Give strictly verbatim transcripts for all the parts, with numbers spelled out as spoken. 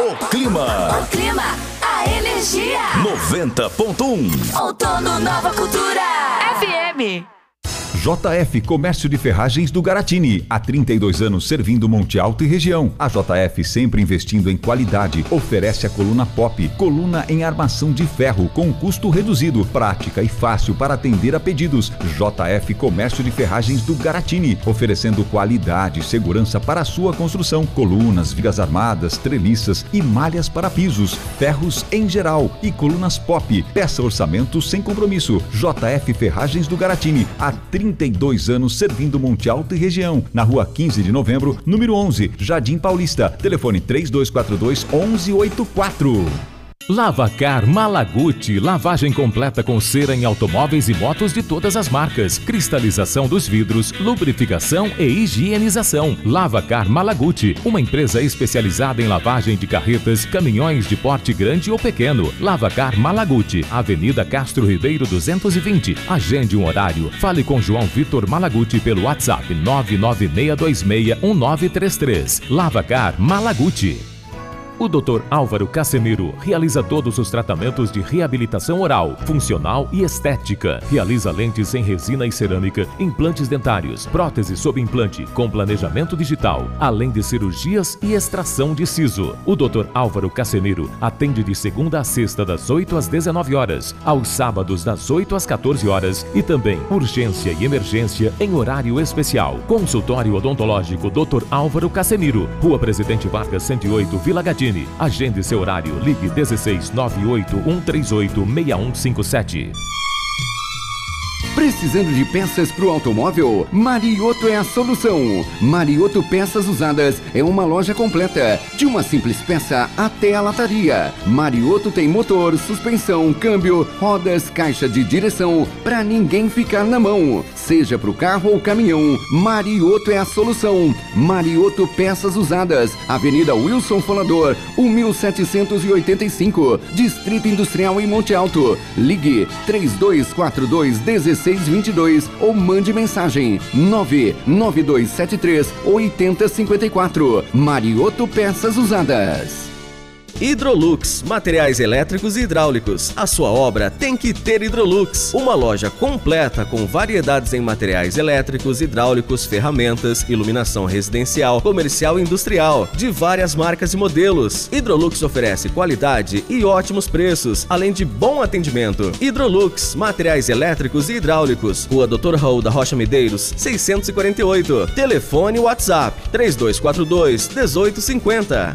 O clima. O clima, a energia. noventa ponto um. Outono Nova Cultura. F M. J F Comércio de Ferragens do Garatini, há trinta e dois anos servindo Monte Alto e região. A J F sempre investindo em qualidade, oferece a coluna Pop, coluna em armação de ferro com custo reduzido, prática e fácil para atender a pedidos. J F Comércio de Ferragens do Garatini, oferecendo qualidade e segurança para a sua construção, colunas, vigas armadas, treliças e malhas para pisos, ferros em geral e colunas Pop. Peça orçamento sem compromisso. J F Ferragens do Garatini, há trinta e dois anos servindo Monte Alto e região, na rua quinze de novembro, número onze, Jardim Paulista. Telefone três dois quatro dois, onze oitenta e quatro. Lavacar Malaguti, lavagem completa com cera em automóveis e motos de todas as marcas, cristalização dos vidros, lubrificação e higienização. Lavacar Malaguti, uma empresa especializada em lavagem de carretas, caminhões de porte grande ou pequeno. Lavacar Malaguti, Avenida Castro Ribeiro duzentos e vinte. Agende um horário. Fale com João Vitor Malaguti pelo WhatsApp nove nove seis dois seis um nove três três. Lavacar Malaguti. O doutor Álvaro Casemiro realiza todos os tratamentos de reabilitação oral, funcional e estética. Realiza lentes em resina e cerâmica, implantes dentários, prótese sob implante, com planejamento digital, além de cirurgias e extração de siso. O doutor Álvaro Casemiro atende de segunda a sexta das oito às dezenove horas, aos sábados das oito às quatorze horas e também urgência e emergência em horário especial. Consultório odontológico doutor Álvaro Casemiro, Rua Presidente Vargas cento e oito, Vila Gadini. Agende seu horário. Ligue dezesseis nove oito um três oito seis um cinco sete. Precisando de peças para o automóvel? Marioto é a solução. Marioto Peças Usadas é uma loja completa, de uma simples peça até a lataria. Marioto tem motor, suspensão, câmbio, rodas, caixa de direção, para ninguém ficar na mão. Seja para o carro ou caminhão, Marioto é a solução. Marioto Peças Usadas, Avenida Wilson Folador, mil setecentos e oitenta e cinco, Distrito Industrial em Monte Alto. Ligue três dois quatro dois, um seis dois dois ou mande mensagem nove nove dois sete três oito zero cinco quatro. Marioto Peças Usadas. Hidrolux, materiais elétricos e hidráulicos. A sua obra tem que ter Hidrolux. Uma loja completa com variedades em materiais elétricos, hidráulicos, ferramentas, iluminação residencial, comercial e industrial, de várias marcas e modelos. Hidrolux oferece qualidade e ótimos preços, além de bom atendimento. Hidrolux, materiais elétricos e hidráulicos. Rua doutor Raul da Rocha Medeiros, seiscentos e quarenta e oito. Telefone WhatsApp três dois quatro dois, um oito cinco zero.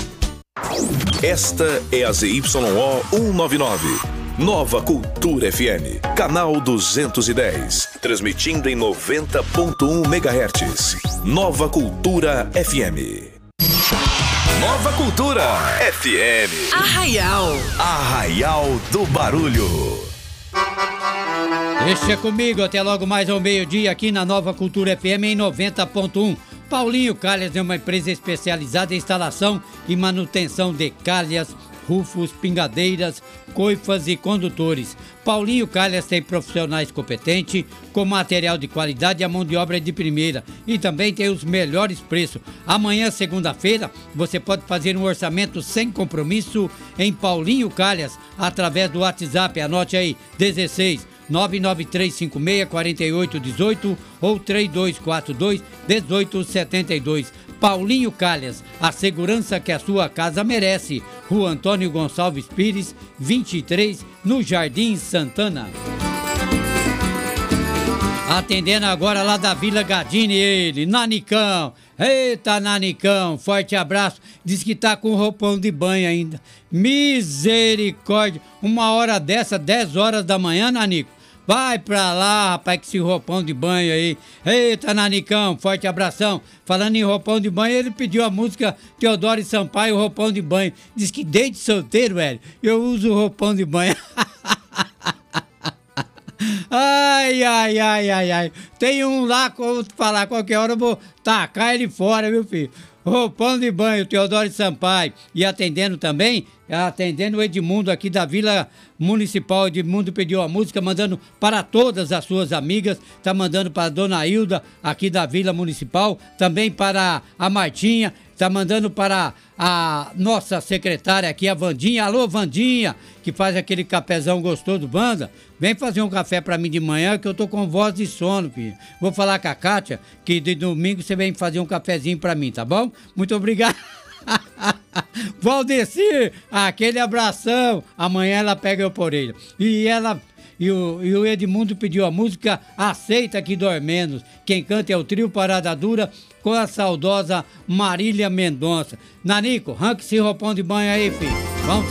Esta é a Z Y O cento e noventa e nove, Nova Cultura F M, canal duzentos e dez, transmitindo em noventa ponto um megahertz. Nova Cultura F M. Nova Cultura F M. Arraial. Arraial do Barulho. Deixa comigo até logo mais ao meio-dia aqui na Nova Cultura F M em noventa ponto um. Paulinho Calhas é uma empresa especializada em instalação e manutenção de calhas, rufos, pingadeiras, coifas e condutores. Paulinho Calhas tem profissionais competentes, com material de qualidade e a mão de obra de primeira. E também tem os melhores preços. Amanhã, segunda-feira, você pode fazer um orçamento sem compromisso em Paulinho Calhas, através do WhatsApp. Anote aí, dezesseis nove nove três cinco seis quatro oito um oito ou três dois quatro dois, um oito sete dois. Paulinho Calhas, a segurança que a sua casa merece. Rua Antônio Gonçalves Pires, vinte e três, no Jardim Santana. Atendendo agora lá da Vila Gadini, ele, Nanicão. Eita, Nanicão, forte abraço. Diz que tá com roupão de banho ainda. Misericórdia. Uma hora dessa, dez horas da manhã, Nanico. Vai pra lá, rapaz, com esse roupão de banho aí. Eita, Nanicão, forte abração. Falando em roupão de banho, ele pediu a música Teodoro Sampaio, roupão de banho. Diz que desde solteiro, velho, eu uso roupão de banho. Ai, ai, ai, ai, ai. Tem um lá, que eu vou te falar, qualquer hora eu vou tacar ele fora, viu, filho? Roupão de banho, Teodoro Sampaio. E atendendo também, atendendo o Edmundo aqui da Vila Municipal. Edmundo pediu a música, mandando para todas as suas amigas. Tá mandando para a Dona Hilda, aqui da Vila Municipal. Também para a Martinha. Tá mandando para a nossa secretária aqui, a Vandinha. Alô, Vandinha, que faz aquele cafezão gostoso, banda. Vem fazer um café pra mim de manhã, que eu tô com voz de sono, filho. Vou falar com a Kátia, que de domingo você vem fazer um cafezinho pra mim, tá bom? Muito obrigado. Valdecir, aquele abração. Amanhã ela pega eu por orelha. E ela... E o, e o Edmundo pediu a música Aceita Que Dói Menos. Quem canta é o trio Parada Dura com a saudosa Marília Mendonça. Nanico, arranque esse roupão de banho aí, filho. Vamos